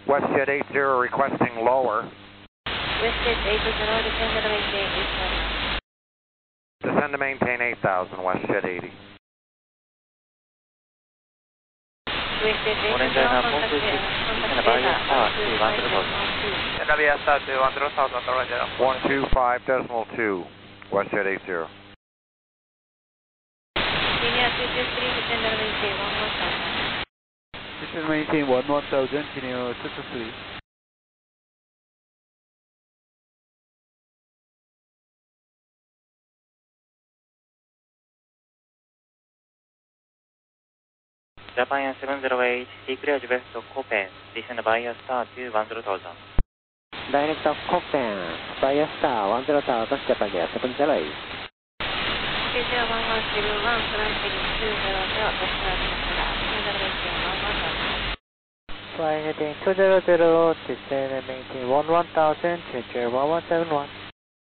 WestJet 80 requesting lower. WestJet 80, descend and maintain 8,000. Descend to maintain 8,000, WestJet 80. WestJet 80, Orange Line contact descend Bahia Star to 10,000. Bahia Star to 10,000, roger. 125.2, WestJet 80. Senior 223, descend and maintain 11,000. Descend maintain 11,000, senior 223. Japan 708, declared west of Copen, descend Bahia Star to 10,000. Direct of Copen, Bahia Star 10,000, Japan 708. Asia 1101, flight heading 200, descend and maintain 11,000. Fly heading 200, descend and maintain 11,000, Checker 1171.